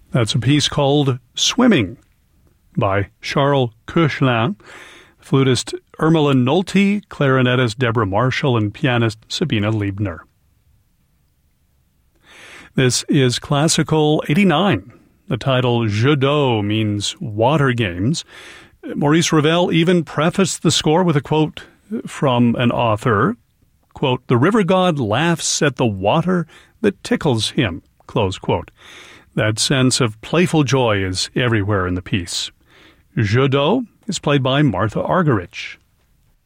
That's a piece called Swimming by Charles Koechlin, flutist Ermelin Nolte, clarinetist Deborah Marshall, and pianist Sabina Liebner. This is Classical 89. The title Jeux d'eau means water games. Maurice Ravel even prefaced the score with a quote from an author, quote, "The river god laughs at the water that tickles him," close quote. That sense of playful joy is everywhere in the piece. Jeux d'eau is played by Martha Argerich.